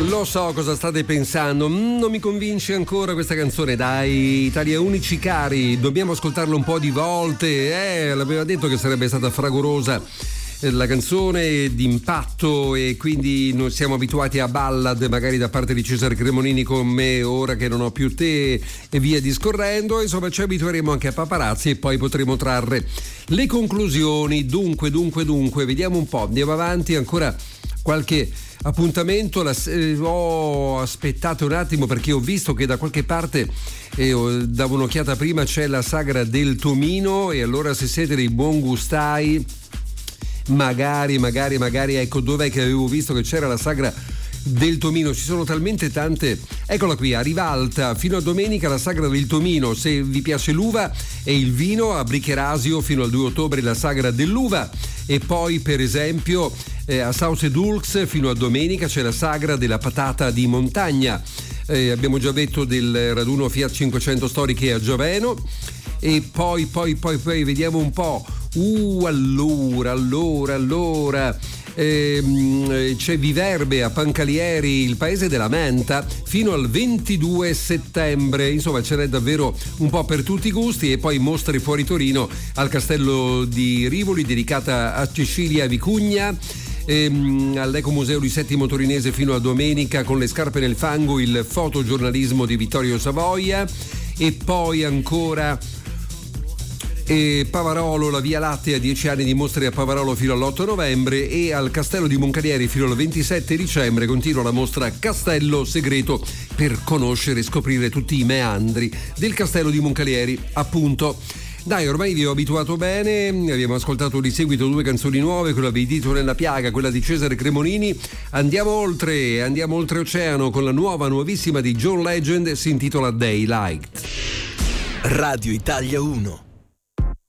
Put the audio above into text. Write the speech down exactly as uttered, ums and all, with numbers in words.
Lo so cosa state pensando, mm, non mi convince ancora questa canzone, dai, Italia Unici cari, dobbiamo ascoltarla un po' di volte, eh, l'aveva detto che sarebbe stata fragorosa la canzone d'impatto e quindi noi siamo abituati a ballad magari da parte di Cesare Cremonini con Me ora che non ho più te e via discorrendo, insomma ci abitueremo anche a Paparazzi e poi potremo trarre le conclusioni. Dunque dunque dunque vediamo un po', andiamo avanti, ancora qualche appuntamento. La, eh, oh, aspettate un attimo perché ho visto che da qualche parte eh, oh, davo un'occhiata prima, c'è la sagra del Tomino e allora se siete dei buon gustai magari magari magari ecco dov'è che avevo visto che c'era la sagra del Tomino, ci sono talmente tante, eccola qui a Rivalta fino a domenica la sagra del Tomino, se vi piace l'uva e il vino a Bricherasio fino al due ottobre la sagra dell'uva e poi per esempio eh, a Sauce Dulx fino a domenica c'è la sagra della patata di montagna, eh, abbiamo già detto del raduno Fiat cinquecento storiche a Gioveno e poi poi poi poi vediamo un po'. Uh, allora, allora, allora, ehm, c'è Viverbe a Pancalieri, il paese della menta, fino al ventidue settembre, insomma ce n'è davvero un po' per tutti i gusti e poi mostre fuori Torino al Castello di Rivoli, dedicata a Cecilia Vicugna. Ehm, all'Ecomuseo di Settimo Torinese fino a domenica con le scarpe nel fango, il fotogiornalismo di Vittorio Savoia e poi ancora e Pavarolo, la Via Lattea, dieci anni di mostre a Pavarolo fino all'otto novembre e al Castello di Moncalieri fino al ventisette dicembre continua la mostra Castello Segreto per conoscere e scoprire tutti i meandri del Castello di Moncalieri, appunto. Dai, ormai vi ho abituato bene, abbiamo ascoltato di seguito due canzoni nuove, quella di Dito nella piaga, quella di Cesare Cremonini. Andiamo oltre, andiamo oltreoceano con la nuova, nuovissima di John Legend, si intitola Daylight. Radio Italia uno.